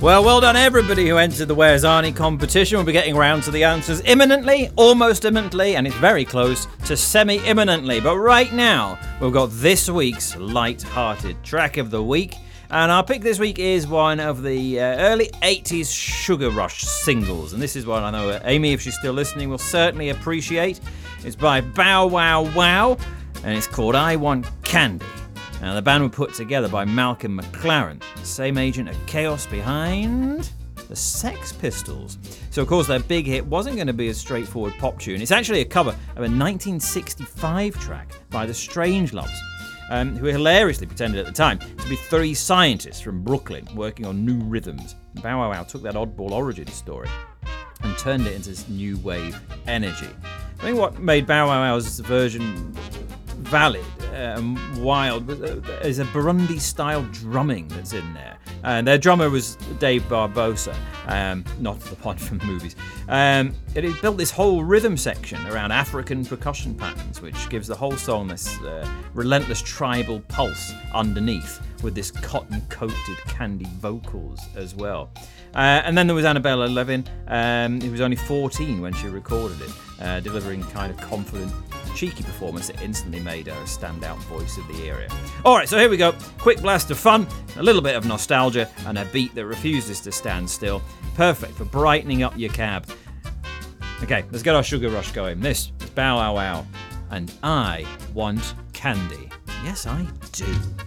Well done everybody who entered the Where's Arnie competition. We'll be getting around to the answers imminently, almost imminently, and it's very close to semi-imminently. But right now, we've got this week's light-hearted track of the week. And our pick this week is one of the early 80s Sugar Rush singles. And this is one I know Amy, if she's still listening, will certainly appreciate. It's by Bow Wow Wow, and it's called I Want Candy. Now, the band were put together by Malcolm McLaren, the same agent of Chaos behind the Sex Pistols. So, of course, their big hit wasn't going to be a straightforward pop tune. It's actually a cover of a 1965 track by the Strangeloves, who hilariously pretended at the time to be three scientists from Brooklyn working on new rhythms. Bow Wow Wow took that oddball origin story and turned it into this new wave energy. I think what made Bow Wow Wow's version valid and wild is a Burundi-style drumming that's in there. And their drummer was Dave Barbosa, not the one from movies. He built this whole rhythm section around African percussion patterns, which gives the whole song this relentless tribal pulse underneath, with this cotton-coated candy vocals as well. And then there was Annabella Levin, who was only 14 when she recorded it, delivering kind of confident, cheeky performance that instantly made her a standout voice of the era. Alright, so here we go. Quick blast of fun, a little bit of nostalgia, and a beat that refuses to stand still. Perfect for brightening up your cab. Okay, let's get our Sugar Rush going. This is Bow Wow Wow, and I Want Candy. Yes, I do.